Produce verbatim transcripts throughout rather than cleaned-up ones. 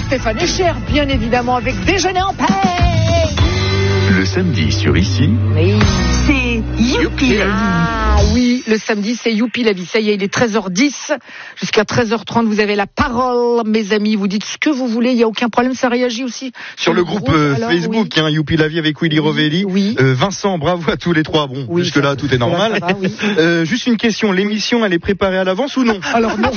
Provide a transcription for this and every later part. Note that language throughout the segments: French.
Stéphane Echer, bien évidemment, avec Déjeuner en paix. Le samedi sur Ici, Oui. C'est Youpi la vie. Ah oui, le samedi, c'est Youpi la vie. Ça y est, il est treize heures dix. Jusqu'à treize heures trente, vous avez la parole, mes amis. Vous dites ce que vous voulez, il n'y a aucun problème. Ça réagit aussi sur le groupe, euh, alors, Facebook, oui. hein, Youpi la vie avec Willy Oui, Rovelli. oui. Euh, Vincent, bravo à tous les trois. Bon, Oui, jusque-là, ça- tout est normal. ça va, oui. Euh, juste une question, l'émission, elle est préparée à l'avance ou non? Alors non,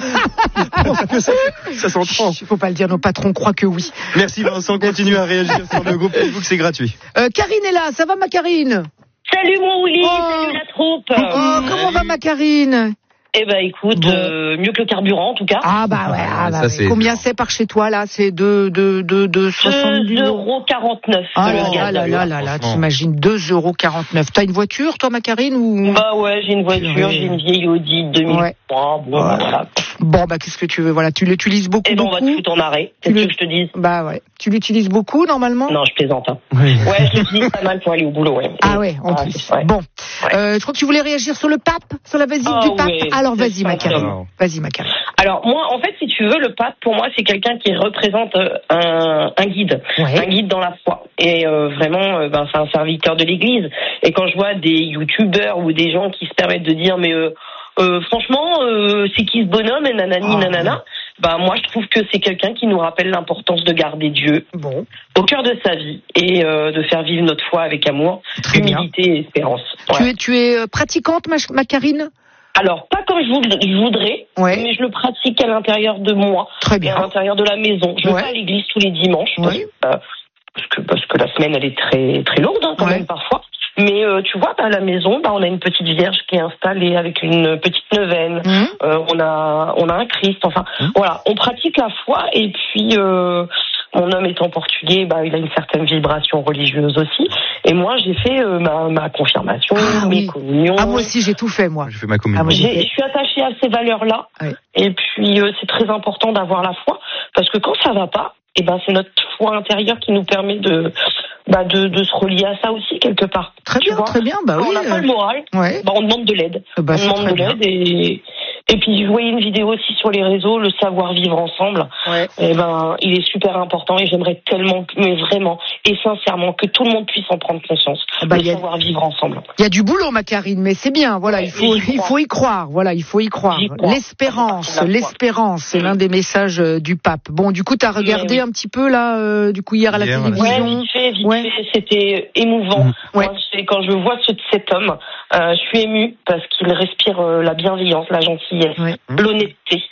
Je pense que ça, ça s'entend. il faut pas le dire, nos patrons croient que oui. Merci Vincent, continue à réagir sur le groupe Facebook, c'est gratuit. Euh, Karine est là, ça va ma Karine? Salut mon Willy, Oh. salut la troupe. Oh, comment va ma Karine? Eh ben écoute, Bon. euh, mieux que le carburant en tout cas. Ah bah ouais, ah, bah, Ça, ouais. c'est- Combien c'est par chez toi là? C'est de de de de soixante-dix deux euros. euros quarante-neuf. Ah le là là gaz. là là là là, franchement. t'imagines deux euros quarante-neuf. T'as une voiture toi ma Karine ou? Bah ouais, j'ai une voiture, Purée. j'ai une vieille Audi deux mille trois. Ouais. Bon, bah, voilà. Bon bah qu'est-ce que tu veux? Voilà, tu l'utilises beaucoup Et ben on va te beaucoup. foutre en arrêt. Tu C'est ce le- que je te dis. Bah ouais, tu l'utilises beaucoup normalement? Non, je plaisante. Hein. Oui. Ouais, je l'utilise pas mal pour aller au boulot. Ouais. Ah ouais, en Ah, plus. ouais. Bon, Ouais. euh, je crois que tu voulais réagir sur le pape, sur la visite Ah du pape. ouais, Alors c'est vas-y ma ça, Karine, alors. vas-y ma Karine. Alors moi, en fait, si tu veux, le pape, pour moi, c'est quelqu'un qui représente euh, un, un guide, Ouais. un guide dans la foi. Et euh, vraiment, euh, ben, c'est un serviteur de l'Église. Et quand je vois des youtubeurs ou des gens qui se permettent de dire, mais euh, euh, franchement, euh, c'est qui ce bonhomme et nanani Ah, nanana, bah moi, je trouve que c'est quelqu'un qui nous rappelle l'importance de garder Dieu Bon, au cœur de sa vie et euh, de faire vivre notre foi avec amour, Très bien. humilité et espérance. tu Voilà. es tu es euh, pratiquante ma, ma Karine? Alors, pas comme je voudrais, je voudrais Ouais. mais je le pratique à l'intérieur de moi. Très Et à bien. l'intérieur de la maison. Je vais Ouais. pas à l'église tous les dimanches parce, Ouais. euh, parce que parce que la semaine elle est très très lourde hein, quand Ouais. même parfois. Mais euh, tu vois, bah, à la maison, bah, on a une petite vierge qui est installée avec une petite neuvaine. Hum. Euh, on a on a un Christ. Enfin, voilà, on pratique la foi et puis. Euh, mon homme étant portugais, bah, il a une certaine vibration religieuse aussi. Et moi, j'ai fait euh, ma, ma confirmation, Ah, mes oui. communions. Ah moi aussi j'ai tout fait moi. Je fais ma communion. Ah, moi, J'ai- Je suis attachée à ces valeurs-là. Ouais. Et puis, euh, c'est très important d'avoir la foi. Parce que quand ça va pas, eh ben, c'est notre foi intérieure qui nous permet de, bah, de, de se relier à ça aussi, quelque part. Très Tu bien, vois, très bien. Bah quand oui. on n'a pas euh, le moral, Ouais. bah, on demande de l'aide. Bah, on c'est demande très de bien. l'aide et, et puis, je voyais une vidéo aussi sur les réseaux, le savoir vivre ensemble. Ouais. Eh ben, il est super important et j'aimerais tellement, mais vraiment et sincèrement, que tout le monde puisse en prendre conscience. Ah bah, le il y a- savoir vivre ensemble. Il y a du boulot, ma Karine, mais c'est bien. Voilà, Ouais, il faut, mais j'y il crois. faut y croire. Voilà, il faut y croire. J'y crois. L'espérance, Ça fait partie de la foi. l'espérance, c'est l'un des messages euh, du pape. Bon, du coup, t'as regardé oui. un petit peu là, euh, du coup hier à la Hier, télévision. Ouais, vite fait, vite Ouais. fait, c'était émouvant. Mmh. Ouais. Moi, c'est quand je vois ce, cet homme, euh, je suis émue parce qu'il respire euh, la bienveillance, la gentillesse, Ouais. l'honnêteté.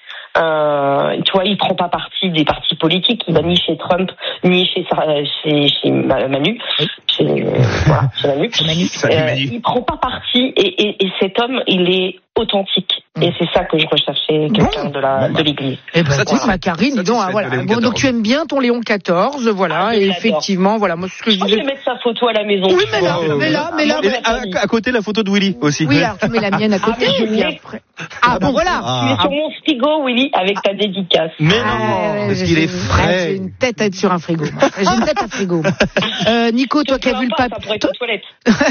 Euh, tu vois, il prend pas parti des partis politiques, il va ni chez Trump, ni chez, Sa- chez, chez Ma- Manu, Oui. chez, euh, voilà, chez Manu. Manu. Salut, Euh, Manu. il prend pas parti et, et, et cet homme, il est authentique. Et c'est ça que je recherchais, quelqu'un Bon. de la Bon, bah. de l'Église. Eh ben, Ça, écoute, tu- ma Karine, dis donc, satisfaite ah, voilà. de Léon Bon, donc quatorze. tu aimes bien ton Léon quatorze, voilà, Ah, et je l'adore. effectivement, voilà, moi, ce que Je je crois que je disais. vais mettre sa photo à la maison. Oui, tu mais vois. là, mais là, mais là, Et à, à côté, la photo de Willy aussi. Oui, alors tu mets la mienne à côté, mais je et puis l'ai. après. Ah, bon, voilà. Ah. Tu es sur mon frigo, Willy, avec ta dédicace. Mais Ah, non, ouais, parce j'ai- qu'il est j'ai- frais. J'ai une tête à être sur un frigo. moi. J'ai une tête à frigo. moi. Euh, Nico, toi qui as vu le Ça pape. pourrait être aux toilettes.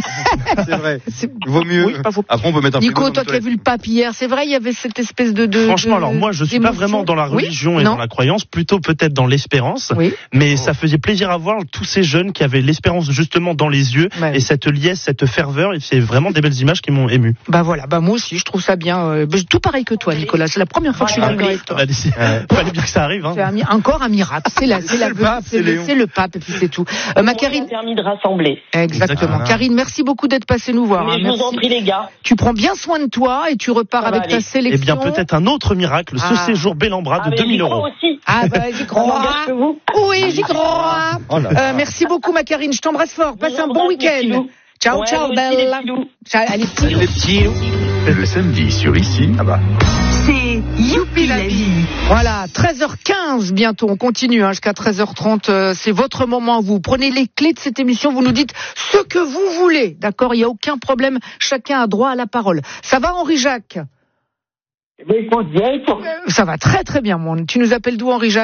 C'est vrai. C'est- Vaut mieux. Oui, pas faux. Après, on peut mettre un Nico, frigo dans toi les qui as vu le toilettes. pape hier, c'est vrai, il y avait cette espèce de. de Franchement, de- alors moi, je suis pas d'émotion. vraiment dans la Oui, religion et non. dans la croyance, plutôt peut-être dans l'espérance. Oui. Mais ça faisait plaisir à voir tous ces jeunes qui avaient l'espérance justement dans les yeux Ouais. et cette liesse, cette ferveur. Et c'est vraiment des belles images qui m'ont ému. Bah voilà, bah moi aussi, je trouve ça bien. euh, bah, tout pareil que toi, Nicolas. C'est la première fois que je suis Ah, d'accord oui. avec toi. Fallait fallait bien que ça arrive. Hein. C'est un mi- encore un miracle. C'est la, c'est la, C'est le pape, c'est c'est le, Léon. c'est le pape et puis c'est tout. Euh, ma Moi, Karine. il a permis de rassembler. Exactement. Exactement. Karine, merci beaucoup d'être passée nous voir. Mais hein, je vous en merci. prie, les gars. Tu prends bien soin de toi et tu repars Ça va avec ta aller. sélection. Eh bien, peut-être un autre miracle, ce Ah. séjour Bellambra Ah, de mais deux j'y mille crois euros. aussi. Ah bah j'y Ça crois. m'engage que vous. Oui, j'y crois. Oh là là. Euh, merci beaucoup ma Karine, je t'embrasse fort. Passe Je un vous bon embrasse, mes week-end. petits loups. Ciao, Ouais, ciao, vous aussi, les belle. petits loups. Ciao, allez, petits loups. Les petits loups. le samedi sur Ici, Ah bah. C'est Youpi la vie. Voilà, treize heures quinze bientôt, on continue hein, jusqu'à treize heures trente, euh, c'est votre moment, vous prenez les clés de cette émission, vous nous dites ce que vous voulez, d'accord, il n'y a aucun problème, chacun a droit à la parole. Ça va Henri Jacques? Mais écoute, bien, il faut Ça va très très bien, mon. Tu nous appelles d'où Henri Jacques?